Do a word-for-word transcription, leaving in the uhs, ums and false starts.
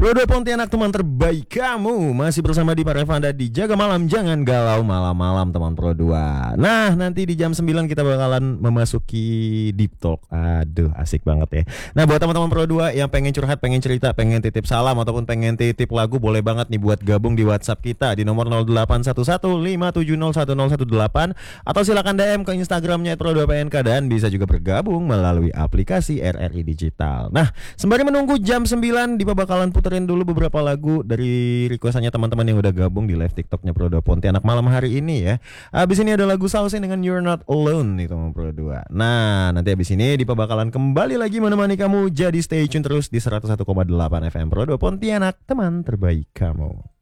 Pro dua Pontianak, teman terbaik kamu. Masih bersama di Parevanda di Jaga Malam. Jangan galau malam-malam teman Pro dua. Nah, nanti di jam sembilan kita bakalan memasuki Deep Talk. Aduh, asik banget ya. Nah, buat teman-teman Pro dua yang pengen curhat, pengen cerita, pengen titip salam ataupun pengen titip lagu, boleh banget nih buat gabung di WhatsApp kita di nomor nol delapan satu satu lima tujuh nol satu nol satu delapan, atau silakan D M ke Instagramnya Pro dua P N K, dan bisa juga bergabung melalui aplikasi R R I Digital. Nah, sembari menunggu jam sembilan, Dipa bakalan puterin dulu beberapa lagu dari requestannya teman-teman yang udah gabung di live TikToknya Pro dua Pontianak malam hari ini ya. Abis ini ada lagu Sausin dengan You're Not Alone nih teman Pro dua. Nah, nanti abis ini Dipa bakalan kembali lagi menemani kamu. Jadi stay tune terus di seratus satu koma delapan F M Pro dua Pontianak, teman terbaik kamu.